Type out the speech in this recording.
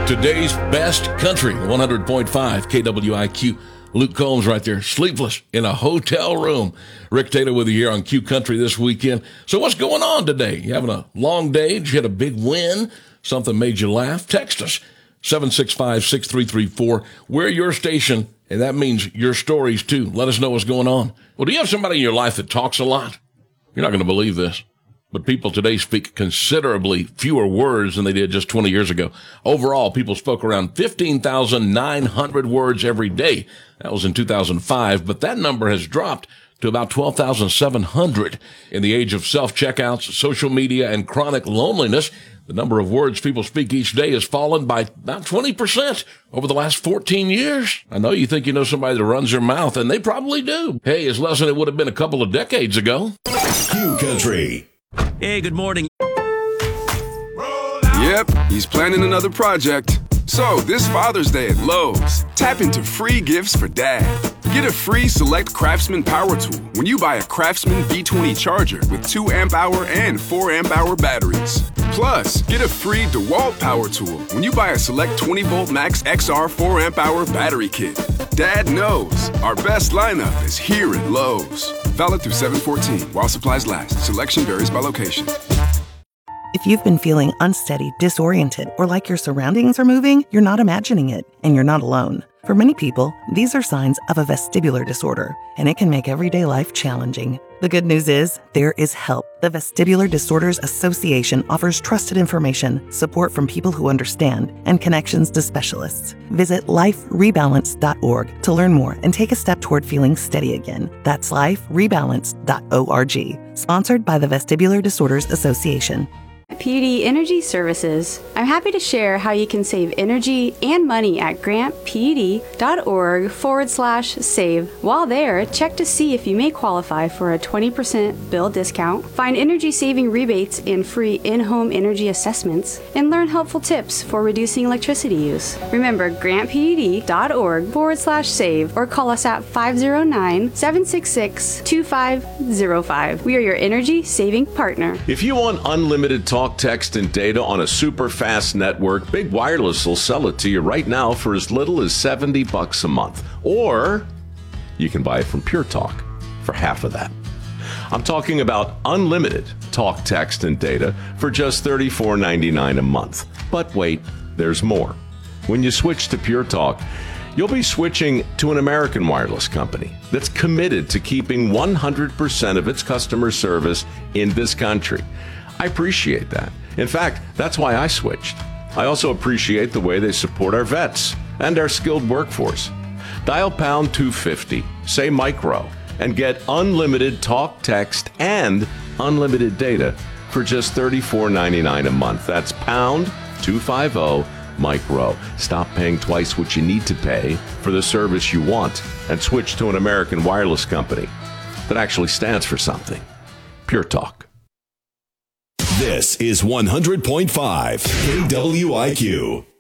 Today's best country, 100.5 KWIQ. Luke Combs right there, sleepless in a hotel room. Rick Taylor with you here on Q Country this weekend. So what's going on today? You having a long day? Did you get a big win? Something made you laugh? Text us, 765-6334. We're your station, and that means your stories too. Let us know what's going on. Well, do you have somebody in your life that talks a lot? You're not going to believe this, but people today speak considerably fewer words than they did just 20 years ago. Overall, people spoke around 15,900 words every day. That was in 2005, but that number has dropped to about 12,700. In the age of self-checkouts, social media, and chronic loneliness, the number of words people speak each day has fallen by about 20% over the last 14 years. I know you think you know somebody that runs their mouth, and they probably do. Hey, it's less than it would have been a couple of decades ago. Q Country. Hey, good morning. Yep, he's planning another project. So, this Father's Day at Lowe's, tap into free gifts for Dad. Get a free Select Craftsman power tool when you buy a Craftsman V20 charger with 2 amp-hour and 4 amp-hour batteries. Plus, get a free DeWalt power tool when you buy a Select 20-volt Max XR 4 amp-hour battery kit. Dad knows our best lineup is here at Lowe's. Valid through 7/14 while supplies last. Selection varies by location. If you've been feeling unsteady, disoriented, or like your surroundings are moving, you're not imagining it, and you're not alone. For many people, these are signs of a vestibular disorder, and it can make everyday life challenging. The good news is, there is help. The Vestibular Disorders Association offers trusted information, support from people who understand, and connections to specialists. Visit liferebalance.org to learn more and take a step toward feeling steady again. That's liferebalance.org. Sponsored by the Vestibular Disorders Association. PUD Energy Services. I'm happy to share how you can save energy and money at grantpud.org/save. While there, check to see if you may qualify for a 20% bill discount, find energy saving rebates and free in-home energy assessments, and learn helpful tips for reducing electricity use. Remember, grantpud.org/save or call us at 509-766-2505. We are your energy saving partner. If you want unlimited talk, text, and data on a super fast network, Big Wireless will sell it to you right now for as little as $70 a month. Or you can buy it from Pure Talk for half of that. I'm talking about unlimited talk, text, and data for just $34.99 a month. But wait, there's more. When you switch to Pure Talk, you'll be switching to an American wireless company that's committed to keeping 100% of its customer service in this country. I appreciate that. In fact, that's why I switched. I also appreciate the way they support our vets and our skilled workforce. Dial pound 250, say micro, and get unlimited talk, text, and unlimited data for just $34.99 a month. That's pound 250 micro. Stop paying twice what you need to pay for the service you want and switch to an American wireless company that actually stands for something. Pure Talk. This is 100.5 KWIQ.